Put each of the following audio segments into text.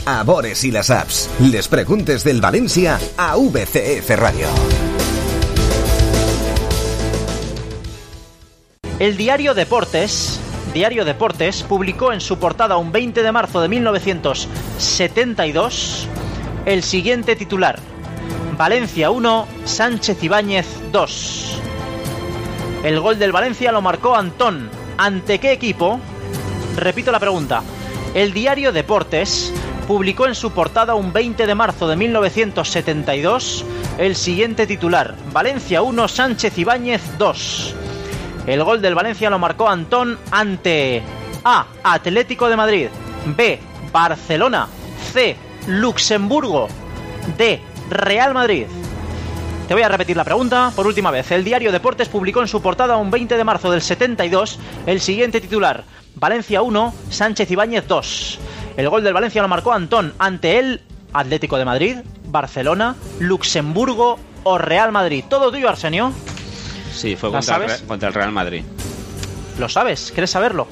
a Bores y las apps. Les preguntes del Valencia a VCF Radio. El diario Deportes publicó en su portada un 20 de marzo de 1972 el siguiente titular: Valencia 1, Sánchez Ibáñez 2. El gol del Valencia lo marcó Antón. ¿Ante qué equipo? Repito la pregunta. El diario Deportes publicó en su portada un 20 de marzo de 1972 el siguiente titular: Valencia 1, Sánchez Ibáñez 2. El gol del Valencia lo marcó Antón ante A. Atlético de Madrid, B. Barcelona, C. Luxemburgo, D. Real Madrid. Te voy a repetir la pregunta por última vez. El diario Deportes publicó en su portada un 20 de marzo del 72 el siguiente titular: Valencia 1, Sánchez Ibáñez 2. El gol del Valencia lo marcó Antón ante el Atlético de Madrid, Barcelona, Luxemburgo o Real Madrid. ¿Todo tuyo, Arsenio? Sí, fue contra el Real Madrid. ¿Lo sabes? ¿Quieres saberlo?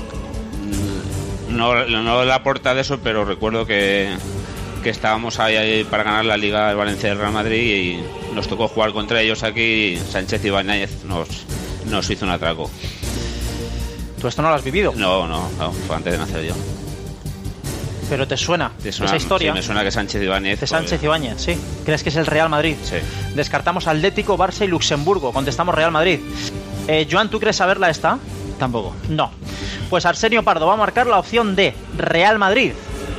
No la porta de eso, pero recuerdo que estábamos ahí para ganar la Liga de Valencia y el Real Madrid y nos tocó jugar contra ellos aquí. Sánchez Ibáñez nos hizo un atraco. ¿Tú esto no lo has vivido? No, fue antes de nacer yo. ¿Pero te suena esa historia? Sí, me suena que Sánchez Ibáñez... De Sánchez Ibáñez, sí. ¿Crees que es el Real Madrid? Sí. Descartamos Atlético, Barça y Luxemburgo. Contestamos Real Madrid. Joan, ¿tú crees saberla esta? Tampoco. No. Pues Arsenio Pardo va a marcar la opción D, Real Madrid.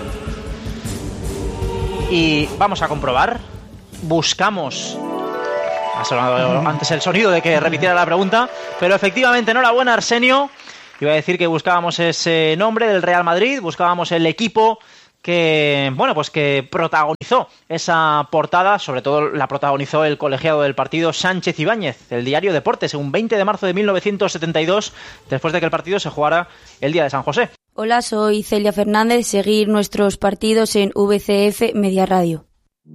Y vamos a comprobar. Buscamos... Ha sonado antes el sonido de que repitiera la pregunta, pero efectivamente, enhorabuena, Arsenio. Iba a decir que buscábamos ese nombre del Real Madrid, buscábamos el equipo que protagonizó esa portada. Sobre todo la protagonizó el colegiado del partido, Sánchez Ibáñez. El diario Deportes, un 20 de marzo de 1972, después de que el partido se jugara el día de San José. Hola, soy Celia Fernández. Seguir nuestros partidos en VCF Media Radio.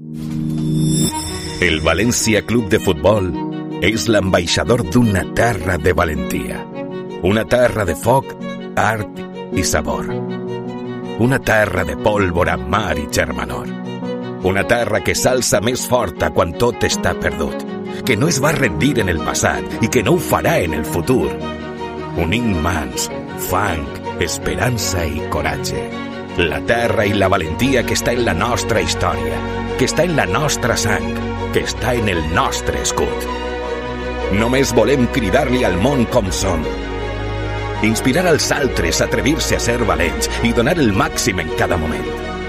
El Valencia Club de Futbol és l'ambaixador d'una terra de valentia. Una terra de foc, art i sabor. Una terra de pólvora, mar i germanor. Una terra que s'alça més forta quan tot està perdut, que no es va rendir en el passat i que no ho farà en el futur. Unint mans, fang, esperança i coratge. La terra i la valentia que està en la nostra història, que està en la nostra sang, que està en el nostre escut. Només volem cridar-li al món com som. Inspirar als altres a atrevir-se a ser valents i donar el màxim en cada moment.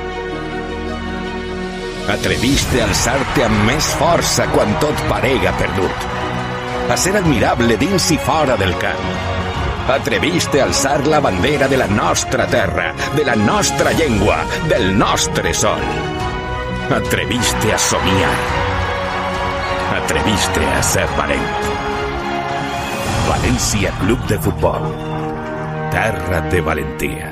Atreviste a alçar-te amb més força quan tot parega perdut. A ser admirable dins i fora del camp. Atreviste a alçar la bandera de la nostra terra, de la nostra llengua, del nostre sol. Atreviste a somiar. Atreviste a ser valent. Valencia Club de Futbol. Terra de valentía.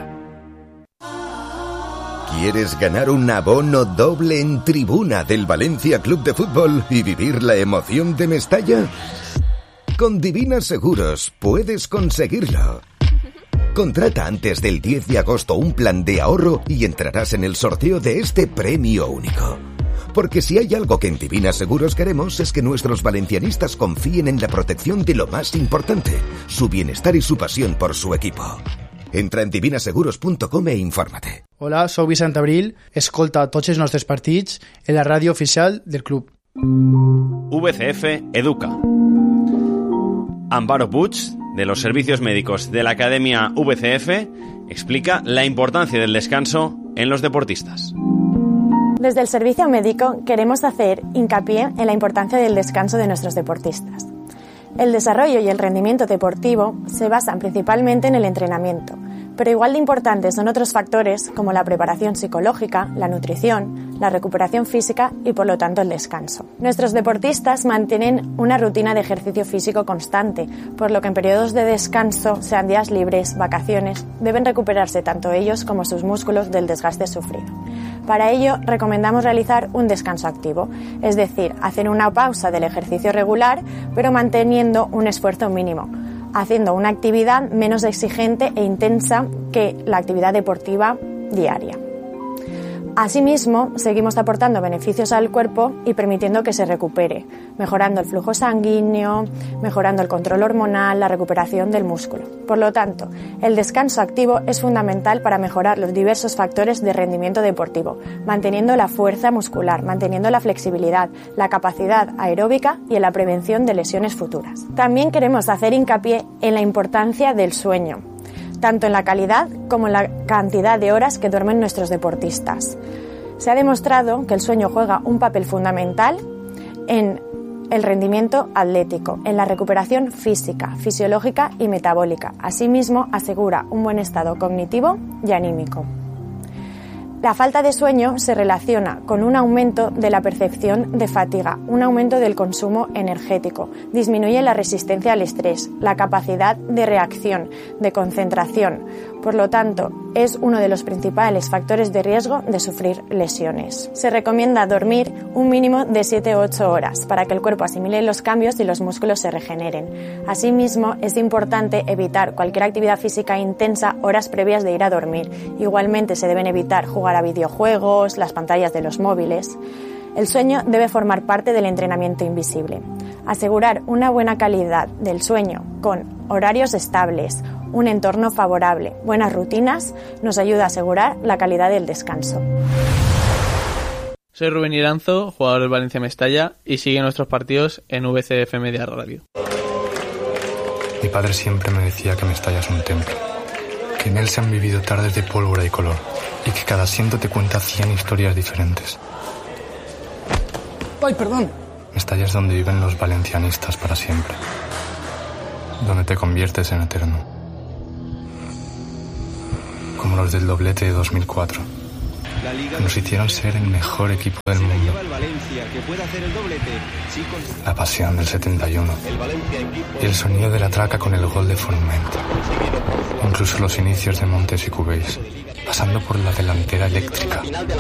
¿Quieres ganar un abono doble en tribuna del Valencia Club de Fútbol y vivir la emoción de Mestalla? Con Divina Seguros puedes conseguirlo. Contrata antes del 10 de agosto un plan de ahorro y entrarás en el sorteo de este premio único. Porque si hay algo que en Divina Seguros queremos es que nuestros valencianistas confíen en la protección de lo más importante, su bienestar y su pasión por su equipo. Entra en divinaseguros.com e infórmate. Hola, soy Vicent Abril. Escolta tots els nostres partits en la ràdio oficial del club. VCF Educa. Amparo Puig, de los servicios médicos de la Academia VCF, explica la importancia del descanso en los deportistas. Desde el servicio médico queremos hacer hincapié en la importancia del descanso de nuestros deportistas. El desarrollo y el rendimiento deportivo se basan principalmente en el entrenamiento, pero igual de importantes son otros factores como la preparación psicológica, la nutrición, la recuperación física y por lo tanto el descanso. Nuestros deportistas mantienen una rutina de ejercicio físico constante, por lo que en periodos de descanso, sean días libres, vacaciones, deben recuperarse tanto ellos como sus músculos del desgaste sufrido. Para ello, recomendamos realizar un descanso activo, es decir, hacer una pausa del ejercicio regular, pero manteniendo un esfuerzo mínimo, haciendo una actividad menos exigente e intensa que la actividad deportiva diaria. Asimismo, seguimos aportando beneficios al cuerpo y permitiendo que se recupere, mejorando el flujo sanguíneo, mejorando el control hormonal, la recuperación del músculo. Por lo tanto, el descanso activo es fundamental para mejorar los diversos factores de rendimiento deportivo, manteniendo la fuerza muscular, manteniendo la flexibilidad, la capacidad aeróbica y en la prevención de lesiones futuras. También queremos hacer hincapié en la importancia del sueño, tanto en la calidad como en la cantidad de horas que duermen nuestros deportistas. Se ha demostrado que el sueño juega un papel fundamental en el rendimiento atlético, en la recuperación física, fisiológica y metabólica. Asimismo, asegura un buen estado cognitivo y anímico. La falta de sueño se relaciona con un aumento de la percepción de fatiga, un aumento del consumo energético, disminuye la resistencia al estrés, la capacidad de reacción, de concentración. Por lo tanto, es uno de los principales factores de riesgo de sufrir lesiones. Se recomienda dormir un mínimo de 7 u 8 horas para que el cuerpo asimile los cambios y los músculos se regeneren. Asimismo, es importante evitar cualquier actividad física intensa horas previas de ir a dormir. Igualmente, se deben evitar jugar a videojuegos, las pantallas de los móviles. El sueño debe formar parte del entrenamiento invisible. Asegurar una buena calidad del sueño con horarios estables, un entorno favorable, buenas rutinas, nos ayuda a asegurar la calidad del descanso. Soy Rubén Iranzo, jugador del Valencia Mestalla, y sigue nuestros partidos en VCF Media Radio. Mi padre siempre me decía que Mestalla es un templo, que en él se han vivido tardes de pólvora y color, y que cada asiento te cuenta 100 historias diferentes. ¡Ay, perdón! Mestalla es donde viven los valencianistas para siempre, donde te conviertes en eterno, como los del doblete de 2004. Nos hicieron ser el mejor equipo del mundo. La pasión del 71 y el sonido de la traca con el gol de Forment. Incluso los inicios de Montes y Cubéis, pasando por la delantera eléctrica.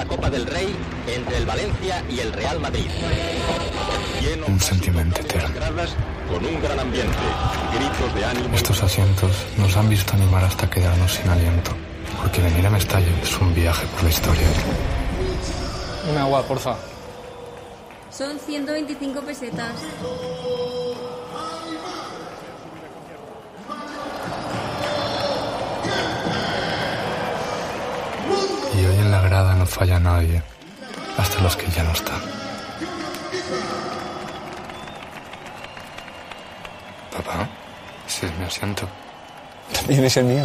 Un sentimiento eterno. Estos asientos nos han visto animar hasta quedarnos sin aliento. Porque venir a Mestalla es un viaje por la historia. Un agua, porfa. Son 125 pesetas. Y hoy en la grada no falla nadie, hasta los que ya no están. Papá, ese es mi asiento. También es el mío.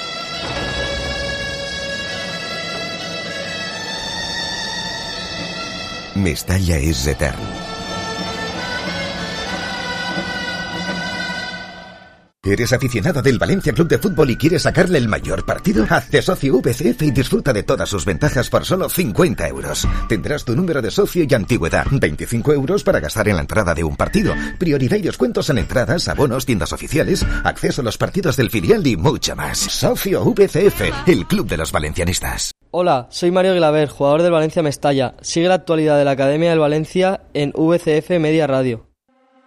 Mestalla es eterno. ¿Eres aficionado del Valencia Club de Fútbol y quieres sacarle el mayor partido? Hazte socio VCF y disfruta de todas sus ventajas por solo 50 euros. Tendrás tu número de socio y antigüedad. 25 euros para gastar en la entrada de un partido. Prioridad y descuentos en entradas, abonos, tiendas oficiales, acceso a los partidos del filial y mucho más. Socio VCF, el club de los valencianistas. Hola, soy Mario Glaver, jugador del Valencia Mestalla. Sigue la actualidad de la Academia del Valencia en VCF Media Radio.